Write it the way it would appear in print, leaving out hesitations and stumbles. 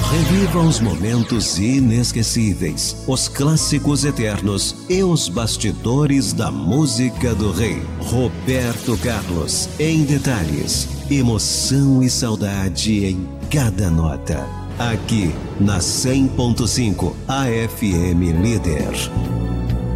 Reviva os momentos inesquecíveis, os clássicos eternos e os bastidores da música do rei. Roberto Carlos, em detalhes, emoção e saudade em cada nota. Aqui na 100.5 AFM Líder.